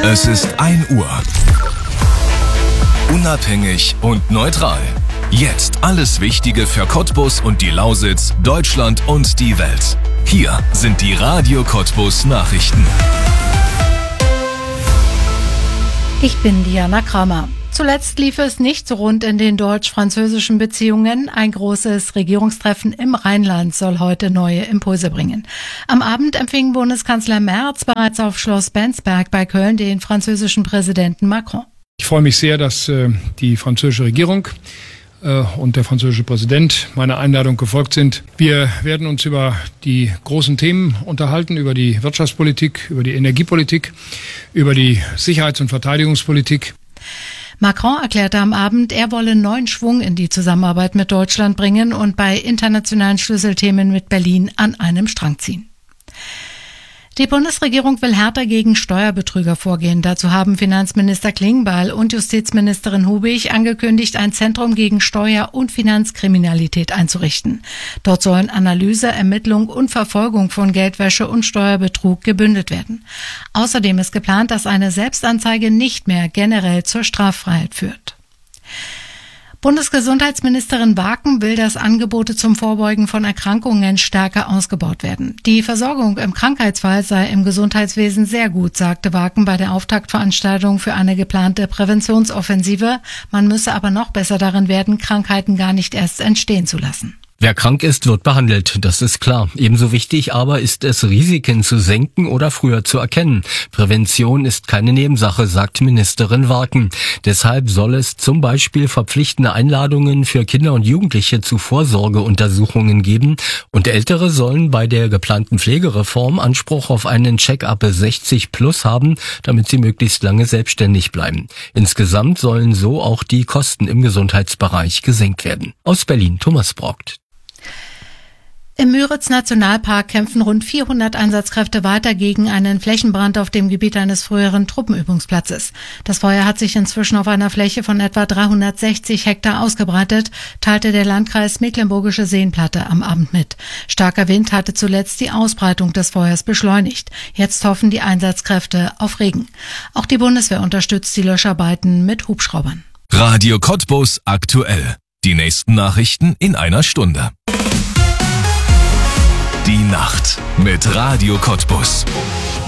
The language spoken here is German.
Es ist 1 Uhr. Unabhängig und neutral. Jetzt alles Wichtige für Cottbus und die Lausitz, Deutschland und die Welt. Hier sind die Radio Cottbus Nachrichten. Ich bin Diana Kramer. Zuletzt lief es nicht so rund in den deutsch-französischen Beziehungen. Ein großes Regierungstreffen im Rheinland soll heute neue Impulse bringen. Am Abend empfing Bundeskanzler Merz bereits auf Schloss Bensberg bei Köln den französischen Präsidenten Macron. Ich freue mich sehr, dass die französische Regierung und der französische Präsident meiner Einladung gefolgt sind. Wir werden uns über die großen Themen unterhalten, über die Wirtschaftspolitik, über die Energiepolitik, über die Sicherheits- und Verteidigungspolitik. Macron erklärte am Abend, er wolle neuen Schwung in die Zusammenarbeit mit Deutschland bringen und bei internationalen Schlüsselthemen mit Berlin an einem Strang ziehen. Die Bundesregierung will härter gegen Steuerbetrüger vorgehen. Dazu haben Finanzminister Klingbeil und Justizministerin Hubig angekündigt, ein Zentrum gegen Steuer- und Finanzkriminalität einzurichten. Dort sollen Analyse, Ermittlung und Verfolgung von Geldwäsche und Steuerbetrug gebündelt werden. Außerdem ist geplant, dass eine Selbstanzeige nicht mehr generell zur Straffreiheit führt. Bundesgesundheitsministerin Waken will, dass Angebote zum Vorbeugen von Erkrankungen stärker ausgebaut werden. Die Versorgung im Krankheitsfall sei im Gesundheitswesen sehr gut, sagte Waken bei der Auftaktveranstaltung für eine geplante Präventionsoffensive. Man müsse aber noch besser darin werden, Krankheiten gar nicht erst entstehen zu lassen. Wer krank ist, wird behandelt, das ist klar. Ebenso wichtig aber ist es, Risiken zu senken oder früher zu erkennen. Prävention ist keine Nebensache, sagt Ministerin Waken. Deshalb soll es zum Beispiel verpflichtende Einladungen für Kinder und Jugendliche zu Vorsorgeuntersuchungen geben. Und Ältere sollen bei der geplanten Pflegereform Anspruch auf einen Check-up 60+ haben, damit sie möglichst lange selbstständig bleiben. Insgesamt sollen so auch die Kosten im Gesundheitsbereich gesenkt werden. Aus Berlin, Thomas Brockt. Im Müritz-Nationalpark kämpfen rund 400 Einsatzkräfte weiter gegen einen Flächenbrand auf dem Gebiet eines früheren Truppenübungsplatzes. Das Feuer hat sich inzwischen auf einer Fläche von etwa 360 Hektar ausgebreitet, teilte der Landkreis Mecklenburgische Seenplatte am Abend mit. Starker Wind hatte zuletzt die Ausbreitung des Feuers beschleunigt. Jetzt hoffen die Einsatzkräfte auf Regen. Auch die Bundeswehr unterstützt die Löscharbeiten mit Hubschraubern. Radio Cottbus aktuell. Die nächsten Nachrichten in einer Stunde. Die Nacht mit Radio Cottbus.